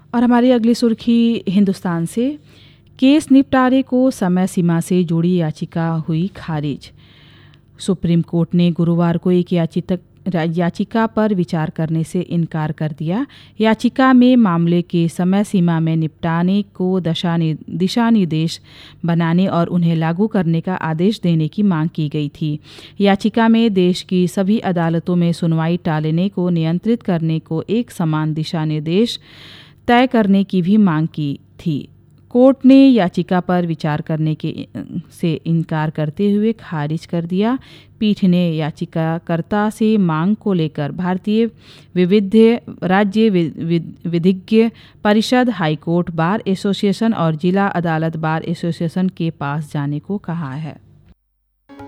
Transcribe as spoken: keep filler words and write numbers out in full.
और हमारी अगली सुर्खी हिंदुस्तान से, केस निपटारे को समय सीमा से जुड़ी याचिका हुई खारिज। सुप्रीम कोर्ट ने गुरुवार को एक याचिका याचिका पर विचार करने से इनकार कर दिया। याचिका में मामले के समय सीमा में निपटाने को दिशा निर्देश बनाने और उन्हें लागू करने का आदेश देने की मांग की गई थी। याचिका में देश की सभी अदालतों में सुनवाई टालने को नियंत्रित करने को एक समान दिशा निर्देश तय करने की भी मांग की थी। कोर्ट ने याचिका पर विचार करने के से इनकार करते हुए खारिज कर दिया। पीठ ने याचिकाकर्ता से मांग को लेकर भारतीय विविध राज्य विधिज्ञ परिषद, हाईकोर्ट, बार एसोसिएशन और जिला अदालत बार एसोसिएशन के पास जाने को कहा है।